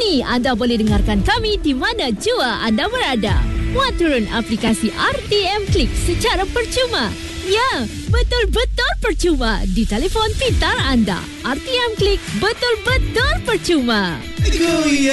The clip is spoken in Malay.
Kini anda boleh dengarkan kami di mana jua anda berada. Muat turun aplikasi RTM Klik secara percuma. Ya, betul-betul percuma di telefon pintar anda. RTM Klik betul-betul percuma.